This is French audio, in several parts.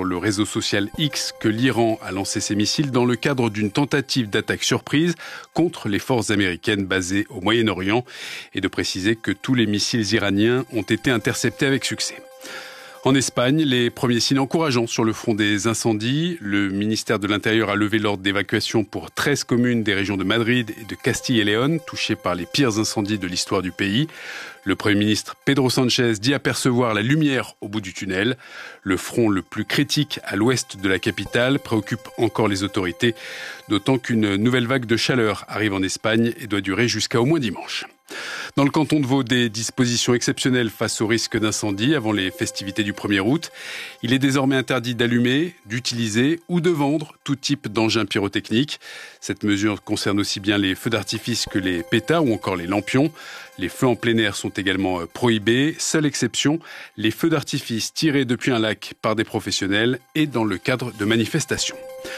le réseau social X que l'Iran a lancé ses missiles dans le cadre d'une tentative d'attaque surprise contre les forces américaines basées au Moyen-Orient et de préciser que tous les missiles iraniens ont été interceptés avec succès. En Espagne, les premiers signes encourageants sur le front des incendies. Le ministère de l'Intérieur a levé l'ordre d'évacuation pour 13 communes des régions de Madrid et de Castille et Léon, touchées par les pires incendies de l'histoire du pays. Le Premier ministre Pedro Sánchez dit apercevoir la lumière au bout du tunnel. Le front le plus critique à l'ouest de la capitale préoccupe encore les autorités, d'autant qu'une nouvelle vague de chaleur arrive en Espagne et doit durer jusqu'à au moins dimanche. Dans le canton de Vaud, des dispositions exceptionnelles face au risque d'incendie avant les festivités du 1er août. Il est désormais interdit d'allumer, d'utiliser ou de vendre tout type d'engins pyrotechniques. Cette mesure concerne aussi bien les feux d'artifice que les pétards ou encore les lampions. Les feux en plein air sont également prohibés. Seule exception, les feux d'artifice tirés depuis un lac par des professionnels et dans le cadre de manifestations.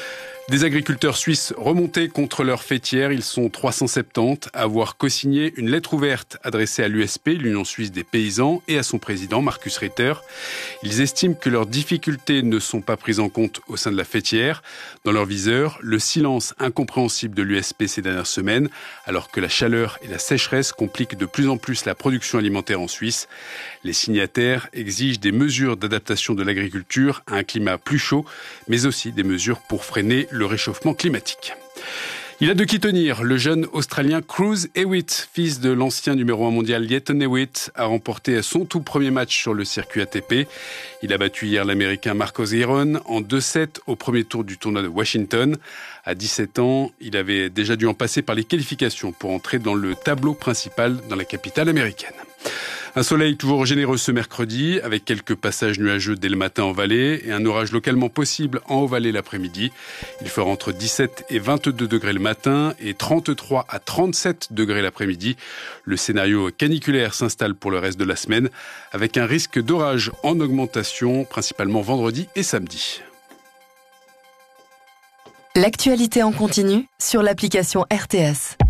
Des agriculteurs suisses remontés contre leurs fêtières. Ils sont 370 à avoir co-signé une lettre ouverte adressée à l'USP, l'Union suisse des paysans, et à son président, Markus Ritter. Ils estiment que leurs difficultés ne sont pas prises en compte au sein de la fêtière. Dans leur viseur, le silence incompréhensible de l'USP ces dernières semaines, alors que la chaleur et la sécheresse compliquent de plus en plus la production alimentaire en Suisse. Les signataires exigent des mesures d'adaptation de l'agriculture à un climat plus chaud, mais aussi des mesures pour freiner le réchauffement climatique. Il a de qui tenir. Le jeune Australien Cruz Hewitt, fils de l'ancien numéro 1 mondial Lleyton Hewitt, a remporté son tout premier match sur le circuit ATP. Il a battu hier l'Américain Marcos Giron en 2-7 au premier tour du tournoi de Washington. À 17 ans, il avait déjà dû en passer par les qualifications pour entrer dans le tableau principal dans la capitale américaine. Un soleil toujours généreux ce mercredi, avec quelques passages nuageux dès le matin en vallée et un orage localement possible en haut-vallée l'après-midi. Il fera entre 17 et 22 degrés le matin et 33 à 37 degrés l'après-midi. Le scénario caniculaire s'installe pour le reste de la semaine, avec un risque d'orage en augmentation, principalement vendredi et samedi. L'actualité en continu sur l'application RTS.